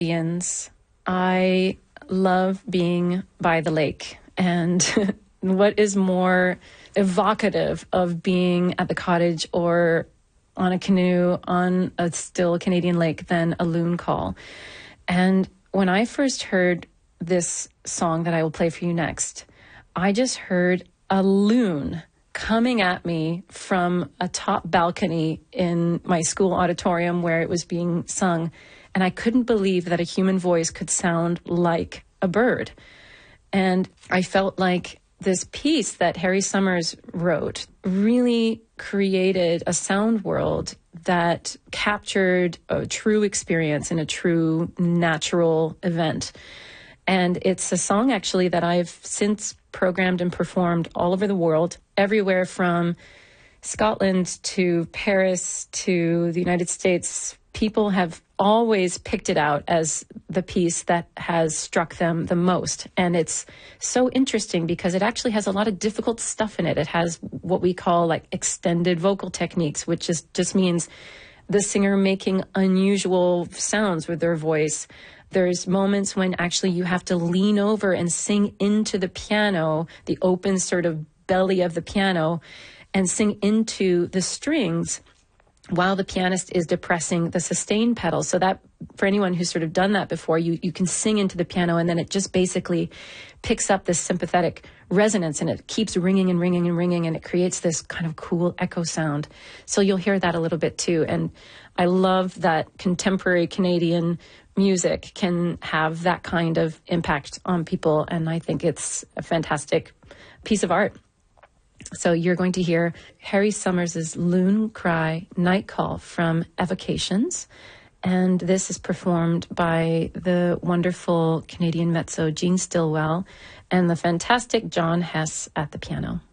Canadians, I love being by the lake. And what is more evocative of being at the cottage or on a canoe on a still Canadian lake than a loon call? And when I first heard this song that I will play for you next, I just heard a loon coming at me from a top balcony in my school auditorium where it was being sung. And I couldn't believe that a human voice could sound like a bird. And I felt like this piece that Harry Summers wrote really created a sound world that captured a true experience in a true natural event. And it's a song actually that I've since programmed and performed all over the world, everywhere from Scotland to Paris to the United States. People have always picked it out as the piece that has struck them the most. And it's so interesting because it actually has a lot of difficult stuff in it. It has what we call like extended vocal techniques, which just means the singer making unusual sounds with their voice. There's moments when actually you have to lean over and sing into the piano, the open sort of belly of the piano, and sing into the strings while the pianist is depressing the sustain pedal. So that, for anyone who's sort of done that before, you can sing into the piano and then it just basically picks up this sympathetic resonance and it keeps ringing and ringing and ringing and it creates this kind of cool echo sound. So you'll hear that a little bit too. And I love that contemporary Canadian music can have that kind of impact on people. And I think it's a fantastic piece of art. So you're going to hear Harry Summers' Loon Cry Night Call from Evocations. And this is performed by the wonderful Canadian mezzo Jean Stillwell and the fantastic John Hess at the piano.